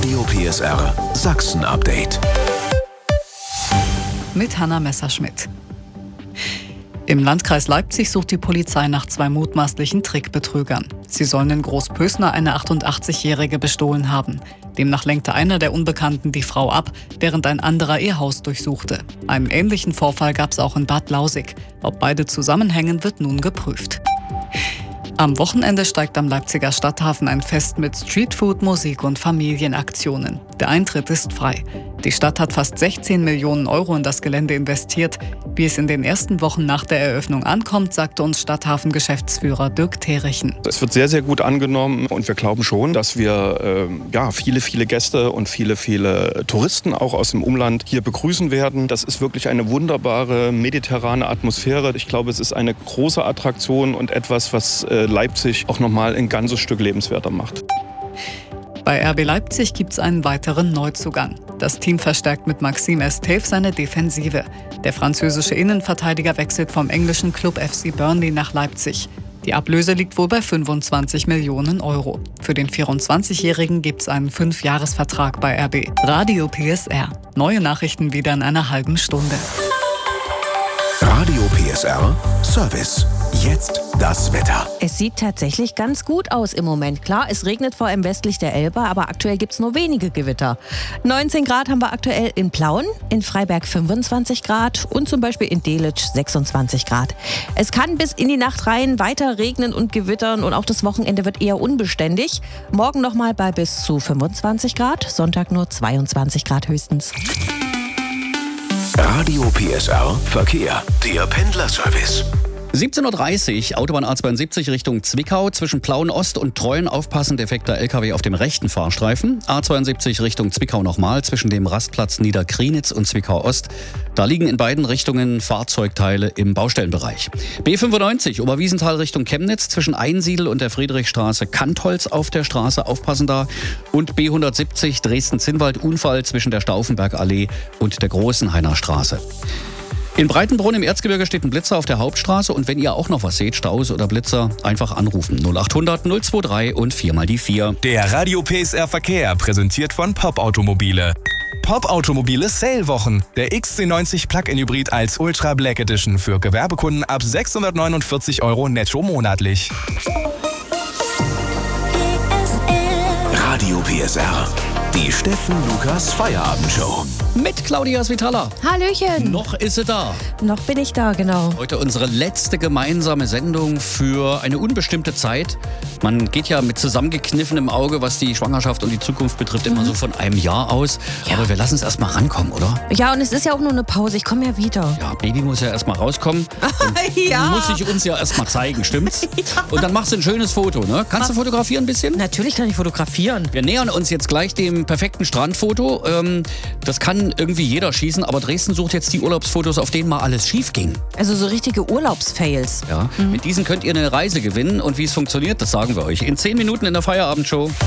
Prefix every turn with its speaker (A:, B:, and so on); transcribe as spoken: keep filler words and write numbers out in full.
A: Radio P S R Sachsen-Update.
B: Mit Hanna Messerschmidt. Im Landkreis Leipzig sucht die Polizei nach zwei mutmaßlichen Trickbetrügern. Sie sollen in Großpösner eine achtundachtzigjährige bestohlen haben. Demnach lenkte einer der Unbekannten die Frau ab, während ein anderer ihr Haus durchsuchte. Einen ähnlichen Vorfall gab es auch in Bad Lausick. Ob beide zusammenhängen, wird nun geprüft. Am Wochenende steigt am Leipziger Stadthafen ein Fest mit Streetfood, Musik und Familienaktionen. Der Eintritt ist frei. Die Stadt hat fast sechzehn Millionen Euro in das Gelände investiert. Wie es in den ersten Wochen nach der Eröffnung ankommt, sagte uns Stadthafen-Geschäftsführer Dirk Terichen.
C: Es wird sehr, sehr gut angenommen und wir glauben schon, dass wir äh, ja, viele, viele Gäste und viele, viele Touristen auch aus dem Umland hier begrüßen werden. Das ist wirklich eine wunderbare mediterrane Atmosphäre. Ich glaube, es ist eine große Attraktion und etwas, was äh, Leipzig auch nochmal ein ganzes Stück lebenswerter macht.
B: Bei R B Leipzig gibt es einen weiteren Neuzugang. Das Team verstärkt mit Maxime Estève seine Defensive. Der französische Innenverteidiger wechselt vom englischen Club F C Burnley nach Leipzig. Die Ablöse liegt wohl bei fünfundzwanzig Millionen Euro. Für den vierundzwanzigjährigen gibt es einen Fünfjahresvertrag bei R B. Radio P S R. Neue Nachrichten wieder in einer halben Stunde.
A: Radio P S R Service. Jetzt das Wetter.
D: Es sieht tatsächlich ganz gut aus im Moment. Klar, es regnet vor allem westlich der Elbe, aber aktuell gibt es nur wenige Gewitter. neunzehn Grad haben wir aktuell in Plauen, in Freiberg fünfundzwanzig Grad und zum Beispiel in Delitzsch sechsundzwanzig Grad. Es kann bis in die Nacht rein weiter regnen und gewittern und auch das Wochenende wird eher unbeständig. Morgen nochmal bei bis zu fünfundzwanzig Grad, Sonntag nur zweiundzwanzig Grad höchstens.
A: Radio P S R Verkehr. Der Pendlerservice.
E: siebzehn Uhr dreißig, Autobahn A zweiundsiebzig Richtung Zwickau. Zwischen Plauen Ost und Treuen aufpassen, defekter L K W auf dem rechten Fahrstreifen. A zweiundsiebzig Richtung Zwickau nochmal, zwischen dem Rastplatz Niederkrienitz und Zwickau Ost. Da liegen in beiden Richtungen Fahrzeugteile im Baustellenbereich. B fünfundneunzig, Oberwiesenthal Richtung Chemnitz, zwischen Einsiedel und der Friedrichstraße Kantholz auf der Straße, aufpassen da. Und B hundertsiebzig, Dresden-Zinnwald, Unfall zwischen der Stauffenbergallee und der Großenhainer Straße. In Breitenbrunn im Erzgebirge steht ein Blitzer auf der Hauptstraße und wenn ihr auch noch was seht, Staus oder Blitzer, einfach anrufen. null achthundert null dreiundzwanzig und vier mal die vier.
F: Der Radio P S R Verkehr, präsentiert von Pop Automobile. Pop Automobile Sale-Wochen. Der X C neunzig Plug-in Hybrid als Ultra Black Edition für Gewerbekunden ab sechshundertneunundvierzig Euro netto monatlich.
A: Radio P S R. Die Steffen Lukas Feierabendshow.
E: Mit Claudia Svitala.
D: Hallöchen.
E: Noch ist sie da.
D: Noch bin ich da, genau.
E: Heute unsere letzte gemeinsame Sendung für eine unbestimmte Zeit. Man geht ja mit zusammengekniffenem Auge, was die Schwangerschaft und die Zukunft betrifft, immer so von einem Jahr aus.
D: Ja.
E: Aber wir lassen es erst mal rankommen, oder?
D: Ja, und es ist ja auch nur eine Pause. Ich komme ja wieder.
E: Ja, Baby muss ja erst mal rauskommen.
D: Ja.
E: Muss sich uns ja erst mal zeigen, stimmt's?
D: Ja.
E: Und dann machst du ein schönes Foto, ne? Kannst du fotografieren ein bisschen?
D: Natürlich kann ich fotografieren.
E: Wir nähern uns jetzt gleich dem perfekten Strandfoto. Ähm, das kann irgendwie jeder schießen, aber Dresden sucht jetzt die Urlaubsfotos, auf denen mal alles schief ging.
D: Also so richtige Urlaubsfails.
E: Ja, mhm. Mit diesen könnt ihr eine Reise gewinnen und wie es funktioniert, das sagen wir euch in zehn Minuten in der Feierabendshow.